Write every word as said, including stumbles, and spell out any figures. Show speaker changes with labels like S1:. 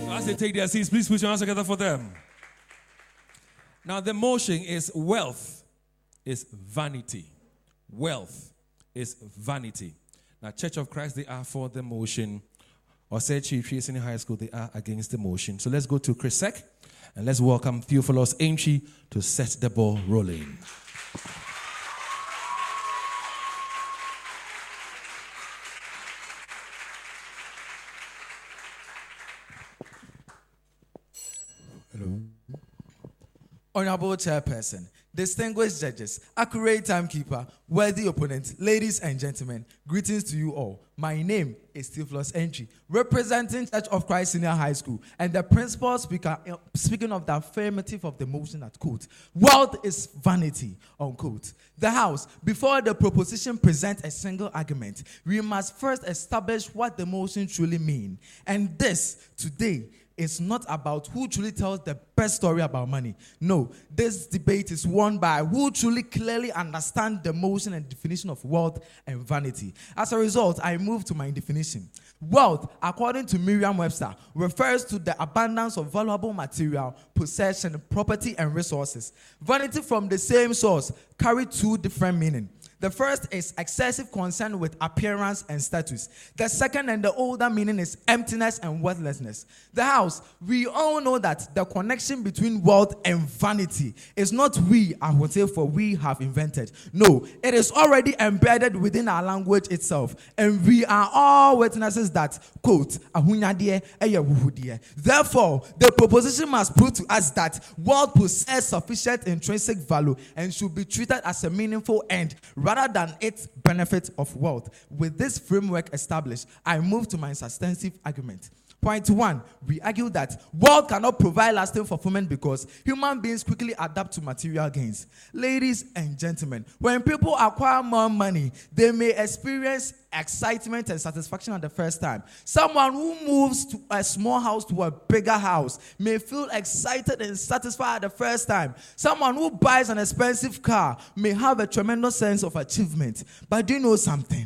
S1: As they take their seats, please put your hands together for them. Now, the motion is wealth is vanity. Wealth is vanity. Now, Church of Christ, they are for the motion. Or say Chief Senior High School, they are against the motion. So let's go to Chris Sek and let's welcome Theophilus Ainchi to set the ball rolling.
S2: Hello. Honorable Chairperson, distinguished judges, accurate timekeeper, worthy opponent, ladies and gentlemen, greetings to you all. My name is Theophilus Ainchi, representing Church of Christ Senior High School, and the principal speaker, speaking of the affirmative of the motion at quote, wealth is vanity, unquote. The House, before the proposition presents a single argument, we must first establish what the motion truly means. And this, today, it's not about who truly tells the best story about money. No, this debate is won by who truly clearly understands the motion and definition of wealth and vanity. As a result, I move to my definition. Wealth, according to Merriam-Webster, refers to the abundance of valuable material, possession, property, and resources. Vanity, from the same source, carry two different meanings. The first is excessive concern with appearance and status. The second and the older meaning is emptiness and worthlessness. The House, we all know that the connection between wealth and vanity is not we, I would say, for we have invented. No, it is already embedded within our language itself. And we are all witnesses that, quote, ahunyadie eye wuhudie. Therefore, the proposition must prove to us that wealth possesses sufficient intrinsic value and should be treated as a meaningful end rather than its benefit of wealth. With this framework established, I move to my substantive argument. Point one, we argue that wealth cannot provide lasting fulfillment because human beings quickly adapt to material gains. Ladies and gentlemen, when people acquire more money, they may experience excitement and satisfaction at the first time. Someone who moves to a small house to a bigger house may feel excited and satisfied at the first time. Someone who buys an expensive car may have a tremendous sense of achievement. But do you know something?